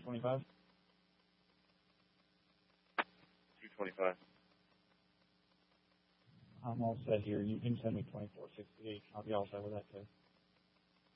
225? 225. I'm all set here. You can send me 2468. I'll be all set with that too.